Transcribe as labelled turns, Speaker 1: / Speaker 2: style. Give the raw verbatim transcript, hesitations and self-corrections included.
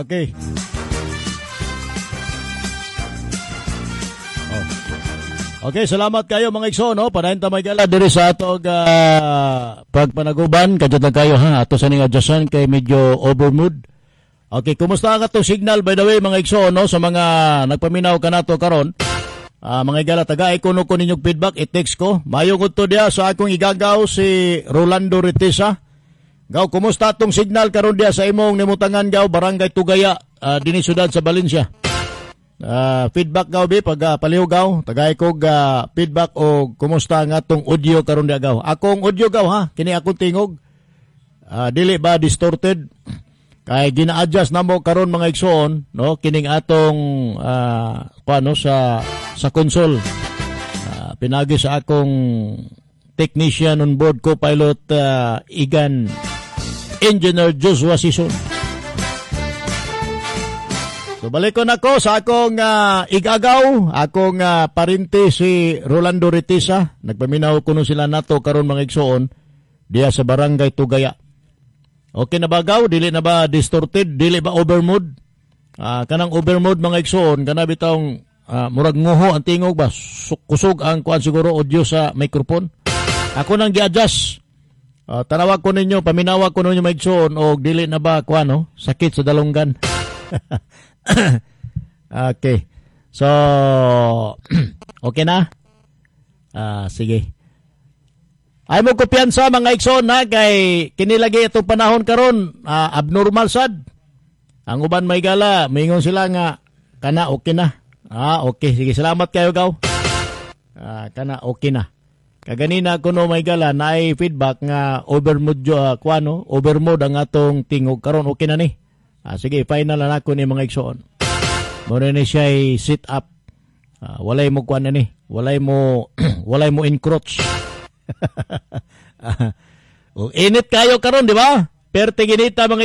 Speaker 1: Okay. Oh. Okay, salamat kayo mga igsoon, no? Panahin tamay gala diri sa atog uh, pagpanaguban kadto kayo ha. Ato sa ning adjustan kay medyo overmood. Okay, kumusta ang atong signal by the way mga igsoon, no? Sa mga nagpaminaw kanato karon. Uh, mga igala taga ikuno ko ninyong feedback, i-text ko. Mayong udto dia sa akong igagaw si Rolando Ritisa. Gaw, kumusta atong signal karon dia sa imong nimutangan gaw Barangay Tugaya, uh, dinhi syudad sa Valencia. Uh, feedback gaw bi pag uh, palihugaw tagay kog uh, feedback o kumusta nga atong audio karon dia gaw. Akong audio gaw ha, kini akong tingog. Uh, dili ba distorted? Kay gina-adjust namo karon mga igsoon, no, kining atong uh, paano sa sa console. Uh, pinagi sa akong technician on board co-pilot uh, Igan Engineer Joshua Sison. So balik ko na ko sa akong uh, igagaw, akong uh, parinti si Rolando Ritisa. Nagpaminaw ko no sila nato karon mga igsoon diya sa Barangay Tugaya. Okay na ba gaw? Dili na ba distorted? Dili ba overmood? Uh, kanang overmood mga igsoon, kana bitawng uh, murag nguho ang tingog ba? Kusog ang kuan siguro audio sa microphone. Ako nang gi-adjust. Uh, tanawag ko ninyo, paminawag ko ninyo mga igsoon o dili na ba kuan no? Sakit sa dalunggan. Okay. So, okay na? Ah, sige. Ay mo kumpiyansa mga igsoon na kay kinilagi itong panahon karon, ah, abnormal sad. Ang uban may gala, mingon sila nga kana okay na. Ah, okay. Sige, salamat kayo gaw. Ah, kana okay na. Kaganina ko no may gala na ay feedback nga overmood jo uh, kuano, overmood ang atong tingog karon okay na ni. Ah, sige, final na ako ni mga igsoon. Muna ni siya sit up. Ah, walay mo kuan na ni. Walay mo, walay mo encroach. Ah, oh, init kayo karon, di ba? Pero ginita mga